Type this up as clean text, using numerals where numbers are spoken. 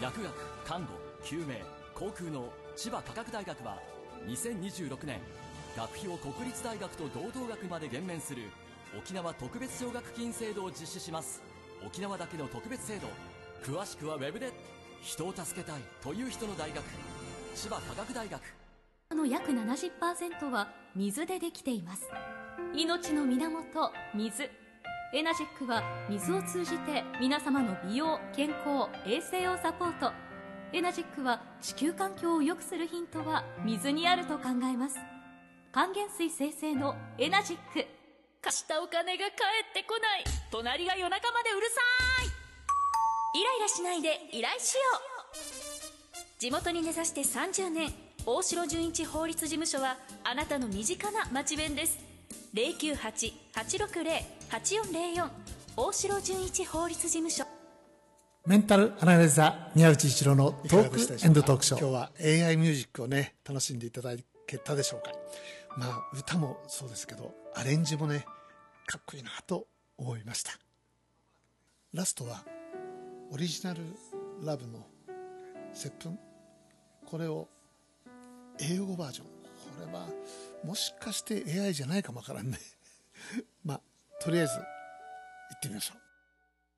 薬学、看護、救命、航空の千葉科学大学は2026年学費を国立大学と同等額まで減免する沖縄特別奨学金制度を実施します。沖縄だけの特別制度、詳しくはウェブで。人を助けたいという人の大学、千葉科学大学の約 70% は水でできています。命の源、水。エナジックは水を通じて皆様の美容、健康、衛生をサポート。エナジックは地球環境を良くするヒントは水にあると考えます。還元水生成のエナジック。貸したお金が返ってこない。隣が夜中までうるさい。イライラしないで依頼しよう。地元に根ざして30年、大城純一法律事務所はあなたの身近な町弁です。098-860-8404 大城純一法律事務所。 メンタルアナライザー宮内一郎のトークエンドトークショー。 今日は AI ミュージックをね楽しんでいただけたでしょうか。まあ歌もそうですけどアレンジもねかっこいいなと思いました。ラストはオリジナルラブの接吻、これを英語バージョン、これはもしかして AI じゃないかもわからんねまあとりあえず行ってみましょう。